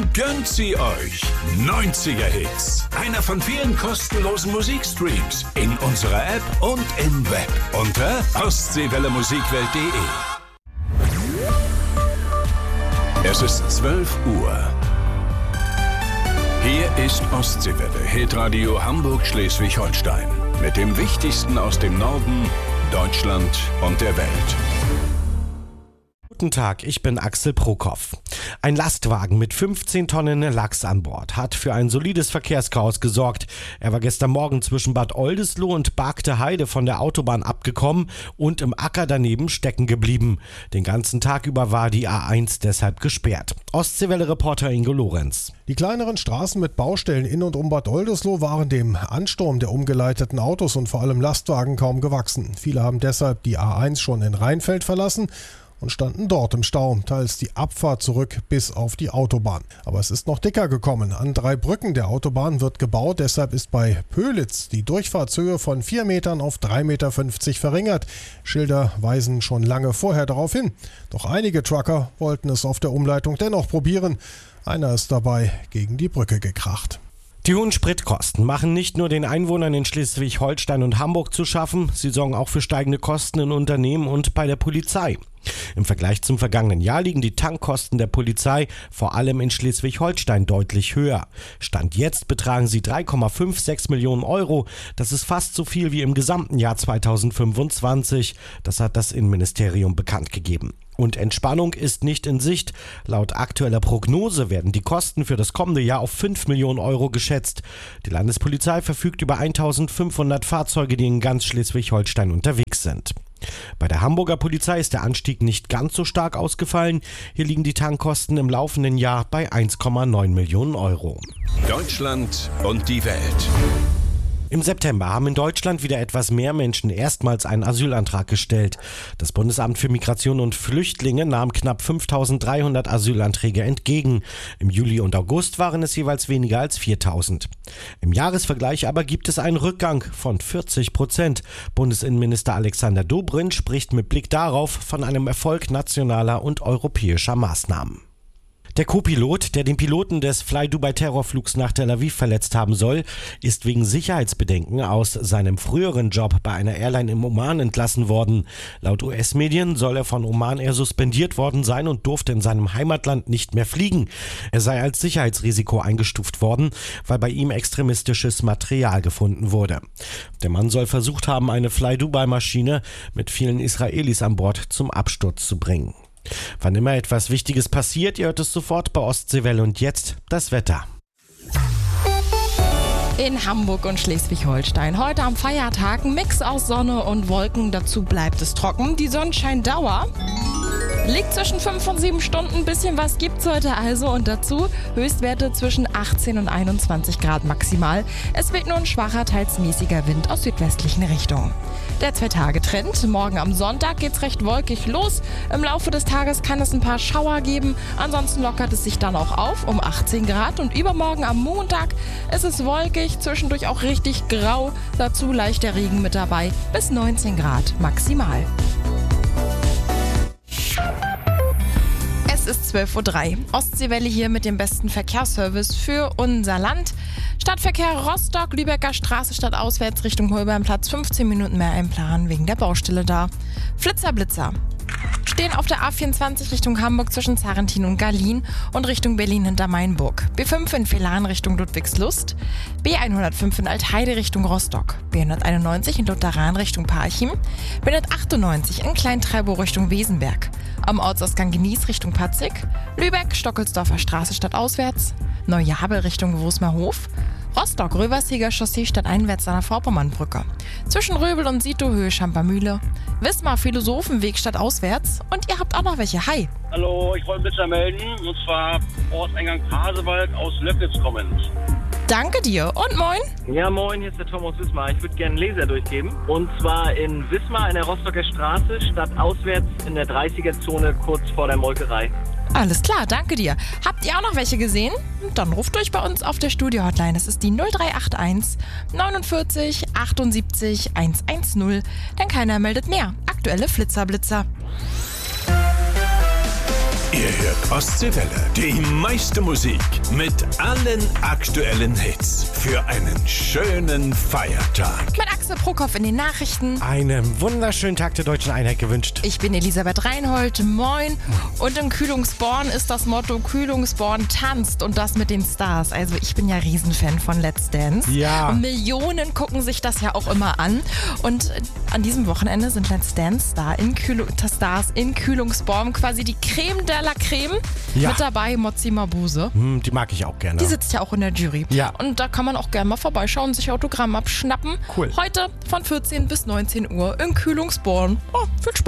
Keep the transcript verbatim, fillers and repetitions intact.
Gönnt sie euch. neunziger Hits. Einer von vielen kostenlosen Musikstreams in unserer App und im Web unter ostseewelle musikwelt punkt de. Es ist zwölf Uhr. Hier ist Ostseewelle, Hitradio Hamburg-Schleswig-Holstein. Mit dem Wichtigsten aus dem Norden, Deutschland und der Welt. Guten Tag, ich bin Axel Prokop. Ein Lastwagen mit fünfzehn Tonnen Lachs an Bord hat für ein solides Verkehrschaos gesorgt. Er war gestern Morgen zwischen Bad Oldesloe und Bargte Heide von der Autobahn abgekommen und im Acker daneben stecken geblieben. Den ganzen Tag über war die A eins deshalb gesperrt. Ostseewelle-Reporter Ingo Lorenz. Die kleineren Straßen mit Baustellen in und um Bad Oldesloe waren dem Ansturm der umgeleiteten Autos und vor allem Lastwagen kaum gewachsen. Viele haben deshalb die A eins schon in Rheinfeld verlassen und standen dort im Stau, teils die Abfahrt zurück bis auf die Autobahn. Aber es ist noch dicker gekommen. An drei Brücken der Autobahn wird gebaut, deshalb ist bei Pölitz die Durchfahrtshöhe von vier Metern auf drei Meter fünfzig verringert. Schilder weisen schon lange vorher darauf hin. Doch einige Trucker wollten es auf der Umleitung dennoch probieren. Einer ist dabei gegen die Brücke gekracht. Die hohen Spritkosten machen nicht nur den Einwohnern in Schleswig-Holstein und Hamburg zu schaffen, sie sorgen auch für steigende Kosten in Unternehmen und bei der Polizei. Im Vergleich zum vergangenen Jahr liegen die Tankkosten der Polizei vor allem in Schleswig-Holstein deutlich höher. Stand jetzt betragen sie drei Komma sechsundfünfzig Millionen Euro. Das ist fast so viel wie im gesamten Jahr zweitausendfünfundzwanzig. Das hat das Innenministerium bekannt gegeben. Und Entspannung ist nicht in Sicht. Laut aktueller Prognose werden die Kosten für das kommende Jahr auf fünf Millionen Euro geschätzt. Die Landespolizei verfügt über eintausendfünfhundert Fahrzeuge, die in ganz Schleswig-Holstein unterwegs sind. Bei der Hamburger Polizei ist der Anstieg nicht ganz so stark ausgefallen. Hier liegen die Tankkosten im laufenden Jahr bei eins Komma neun Millionen Euro. Deutschland und die Welt. Im September haben in Deutschland wieder etwas mehr Menschen erstmals einen Asylantrag gestellt. Das Bundesamt für Migration und Flüchtlinge nahm knapp fünftausenddreihundert Asylanträge entgegen. Im Juli und August waren es jeweils weniger als viertausend. Im Jahresvergleich aber gibt es einen Rückgang von vierzig Prozent. Bundesinnenminister Alexander Dobrindt spricht mit Blick darauf von einem Erfolg nationaler und europäischer Maßnahmen. Der Co-Pilot, der den Piloten des Fly-Dubai-Terrorflugs nach Tel Aviv verletzt haben soll, ist wegen Sicherheitsbedenken aus seinem früheren Job bei einer Airline im Oman entlassen worden. Laut U S-Medien soll er von Oman Air suspendiert worden sein und durfte in seinem Heimatland nicht mehr fliegen. Er sei als Sicherheitsrisiko eingestuft worden, weil bei ihm extremistisches Material gefunden wurde. Der Mann soll versucht haben, eine Fly-Dubai-Maschine mit vielen Israelis an Bord zum Absturz zu bringen. Wann immer etwas Wichtiges passiert, ihr hört es sofort bei Ostseewelle. Und jetzt das Wetter. In Hamburg und Schleswig-Holstein. Heute am Feiertag ein Mix aus Sonne und Wolken. Dazu bleibt es trocken. Die Sonnenscheindauer liegt zwischen fünf und sieben Stunden. Ein bisschen was gibt's heute also. Und dazu Höchstwerte zwischen achtzehn und einundzwanzig Grad maximal. Es weht nur ein schwacher, teils mäßiger Wind aus südwestlichen Richtungen. Der Zwei-Tage-Trend. Morgen am Sonntag geht's recht wolkig los. Im Laufe des Tages kann es ein paar Schauer geben. Ansonsten lockert es sich dann auch auf um achtzehn Grad. Und übermorgen am Montag ist es wolkig, zwischendurch auch richtig grau. Dazu leichter Regen mit dabei, bis neunzehn Grad maximal. Es ist zwölf Uhr drei. Ostseewelle hier mit dem besten Verkehrsservice für unser Land. Stadtverkehr Rostock, Lübecker Straße stadtauswärts Richtung Holbernplatz. fünfzehn Minuten mehr einplanen wegen der Baustelle da. Flitzer, Blitzer. Stehen auf der A vierundzwanzig Richtung Hamburg zwischen Zarentin und Garlin und Richtung Berlin hinter Mainburg. B fünf in Villaren Richtung Ludwigslust. B hundertfünf in Altheide Richtung Rostock. B hunderteinundneunzig in Lutheran Richtung Parchim. B hundertachtundneunzig in Kleintreibow Richtung Wesenberg. Am Ortsausgang Genieß Richtung Patzig. Lübeck, Stockelsdorfer Straße stadtauswärts. Neujahrbe Richtung Wosmerhof. Rostock, Röversiger Chaussee stadteinwärts an der Vorpommernbrücke. Zwischen Röbel und Sito Höhe Schampermühle. Wismar Philosophenweg stadtauswärts. Und ihr habt auch noch welche. Hi! Hallo, ich wollte bitte melden. Und zwar Ortseingang Pasewalk aus Löffitz kommend. Danke dir und moin. Ja, moin, hier ist der Tom aus Wismar. Ich würde gerne einen Laser durchgeben. Und zwar in Wismar in der Rostocker Straße, stadtauswärts in der dreißiger-Zone kurz vor der Molkerei. Alles klar, danke dir. Habt ihr auch noch welche gesehen? Dann ruft durch bei uns auf der Studio-Hotline. Das ist die null drei acht eins neunundvierzig achtundsiebzig hundertzehn. Denn keiner meldet mehr. Aktuelle Flitzerblitzer. Ihr hört Ostseewelle, die meiste Musik mit allen aktuellen Hits für einen schönen Feiertag. Mit Axel Prokopf in den Nachrichten. Einen wunderschönen Tag der Deutschen Einheit gewünscht. Ich bin Elisabeth Reinhold, moin. Und im Kühlungsborn ist das Motto Kühlungsborn tanzt und das mit den Stars. Also ich bin ja Riesenfan von Let's Dance. Ja. Und Millionen gucken sich das ja auch immer an. Und an diesem Wochenende sind Let's Dance Star in Kühl- Stars in Kühlungsborn quasi die Creme de la Creme. Ja. Mit dabei Mozzi Mabuse. Hm, die mag ich auch gerne. Die sitzt ja auch in der Jury. Ja. Und da kann man auch gerne mal vorbeischauen, sich Autogramm abschnappen. Cool. Heute von vierzehn bis neunzehn Uhr in Kühlungsborn. Oh, viel Spaß.